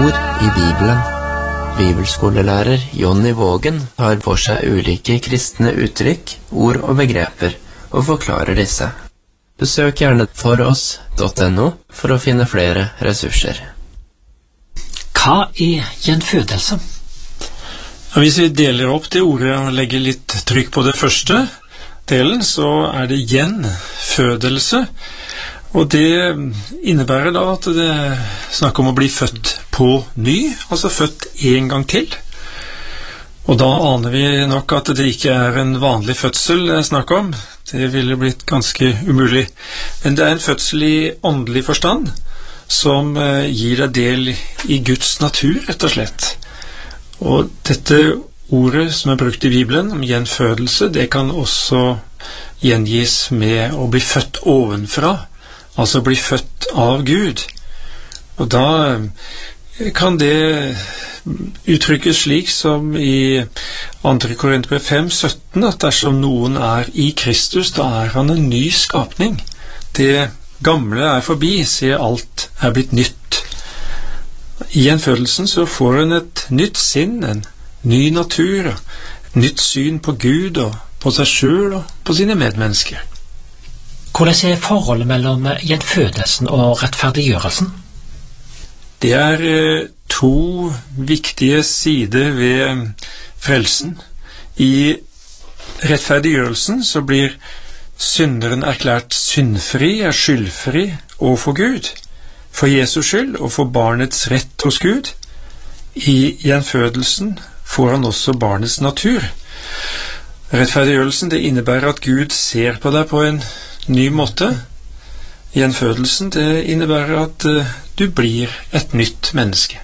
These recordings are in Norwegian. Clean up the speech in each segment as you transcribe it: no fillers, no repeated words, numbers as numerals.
ord i Bibelen. Bibelskolelærer Jonny Vågen tar for seg ulike kristne uttrykk, ord og begreper, og forklarer disse. Besøk gjerne foross.no for å finne flere ressurser. Hva er gjenfødelse? Hvis vi deler opp det ordet og legger litt trykk på det første delen, så er det gjenfødelse. Og det innebærer da at det snakker om å bli født på ny, altså født en gang til. Og da aner vi nok at det ikke er en vanlig fødsel det er snakk om. Det ville blitt ganske umulig. Men det er en fødsel i åndelig forstand, som gir deg del i Guds natur, rett og slett. Og dette ordet som er brukt i Bibelen, om gjenfødelse, det kan også gjengis med å bli født ovenfra, altså bli født av Gud. Og da kan det uttrykkes slik som i 2. Korinterbrev 5:17, at dersom noen er i Kristus, da er han en ny skapning. Det gamle er forbi, se, alt er blitt nytt. I gjenfødelsen så får en et nytt sinn, en ny natur, et nytt syn på Gud og på seg selv og på sine medmennesker. Hvordan er forholdet mellom gjenfødelsen og rettferdiggjørelsen? Det er to viktige sider ved frelsen. I rettferdiggjørelsen så blir synderen erklært syndfri, er skyldfri overfor Gud, for Jesus skyld og for barnets rett hos Gud. I gjenfødelsen får han også barnets natur. Rettferdiggjørelsen, det innebærer at Gud ser på deg på en ny måte. Gjenfødelsen, det innebærer at du blir et nytt menneske.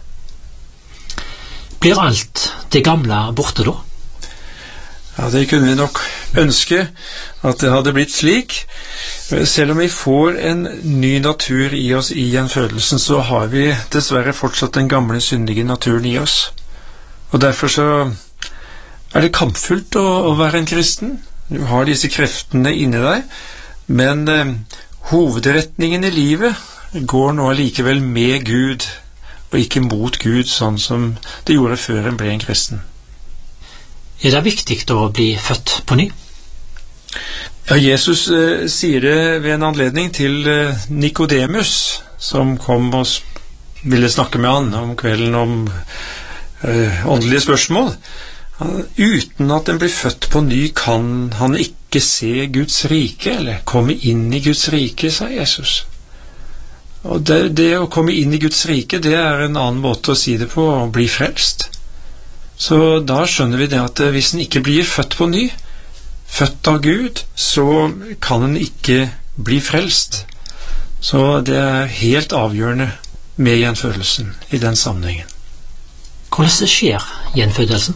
Blir alt det gamle borte da? Ja, det kunne vi nok ønske at det hadde blitt slik. Selv om vi får en ny natur i oss i gjenfødelsen, så har vi dessverre fortsatt den gamle syndige naturen i oss. Og derfor så er det kampfullt å være en kristen. Du har disse kreftene inni deg, men hovedretningen i livet går nå likevel med Gud, og ikke mot Gud, sånn som det gjorde før en ble en kristen. Er det viktig å bli født på ny? Ja, Jesus sier det ved en anledning til Nikodemus, som kom og ville snakke med han om kvelden om åndelige spørsmål. Uten at en blir født på ny kan han ikke se Guds rike, eller komme inn i Guds rike, sa Jesus. Og det å komme inn i Guds rike, det er en annen måte å si det på, å bli frelst. Så da skjønner vi det at hvis en ikke blir født på ny, født av Gud, så kan en ikke bli frelst. Så det er helt avgjørende med gjenfødelsen i den sammenhengen. Hvordan skjer gjenfødelsen?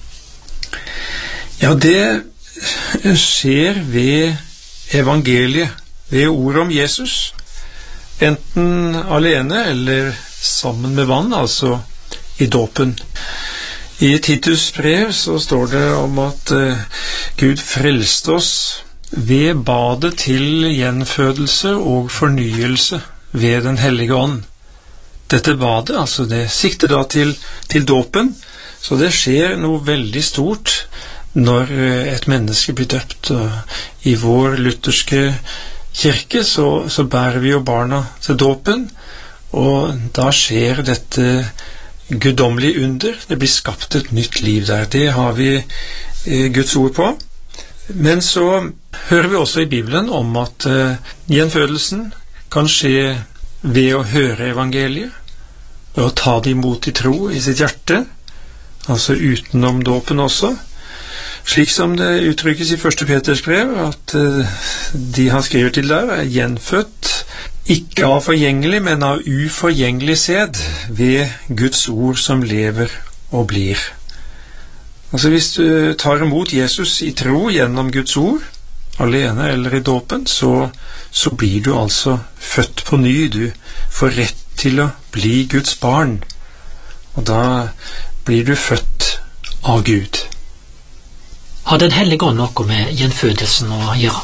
Ja, det skjer ved evangeliet, ved ordet om Jesus. Enten alene eller sammen med vann, altså i dåpen. I Titus brev så står det om at Gud frelste oss ved badet til gjenfødelse og fornyelse ved den hellige ånd. Dette badet, altså det sikter da til dåpen, så det skjer noe veldig stort når et menneske blir døpt. I vår lutherske kirke så bærer vi jo barna til dåpen, og da skjer dette guddommelige under. Det blir skapt et nytt liv der. Det har vi Guds ord på. Men så hører vi også i Bibelen om at gjenfødelsen kan skje ved å høre evangeliet, ved å ta det imot i tro i sitt hjerte, altså utenom dåpen også. Slik som det uttrykkes i 1. Peters brev, at de han skriver til der er gjenfødt, ikke av forgjengelig, men av uforgjengelig sæd, ved Guds ord som lever og blir. Altså hvis du tar imot Jesus i tro gjennom Guds ord, alene eller i dåpen, så blir du altså født på ny. Du får rett til å bli Guds barn, og da blir du født av Gud. Har Den hellige ånd noe med gjenfødelsen å gjøre?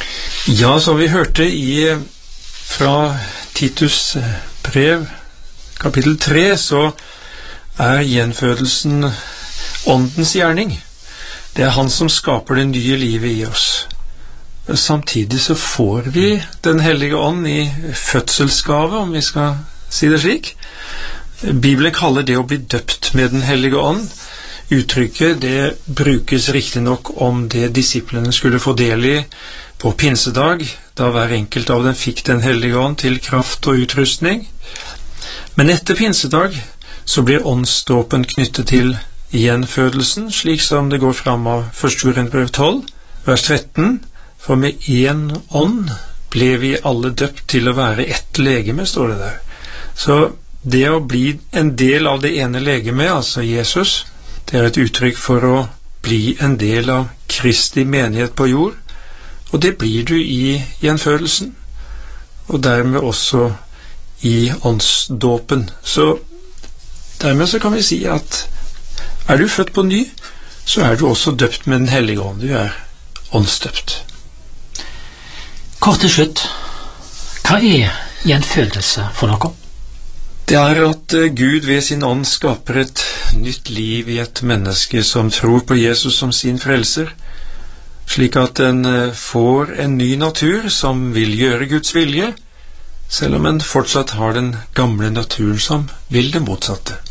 Ja, som vi hørte fra Titus brev kapittel 3, så er gjenfødelsen åndens gjerning. Det er han som skaper det nye livet i oss. Samtidig så får vi den hellige ånd i fødselsgave, om vi skal si det slik. Bibelen kaller det å bli døpt med den hellige ånd. Uttrykket det brukes riktig nok om det disiplene skulle få del i på pinsedag, da hver enkelt av dem fikk den hellige ånd til kraft og utrustning. Men etter pinsedag så blir åndsdåpen knyttet til gjenfødelsen, slik som det går fram av 1. Korinterbrev 12, vers 13. For med én ånd ble vi alle døpt til å være ett legeme, står det der. Så det å bli en del av det ene legemet, altså Jesus, det er et uttrykk for å bli en del av Kristi menighet på jord, og det blir du i gjenfødelsen, og dermed også i åndsdåpen. Så dermed så kan vi si at er du født på ny, så er du også døpt med den hellige ånd. Du er åndsdøpt. Kort til slutt, hva er gjenfødelse for noe? Det er at Gud ved sin ånd skaper et nytt liv i et menneske som tror på Jesus som sin frelser, slik at en får en ny natur som vil gjøre Guds vilje, selv om en fortsatt har den gamle naturen som vil det motsatte.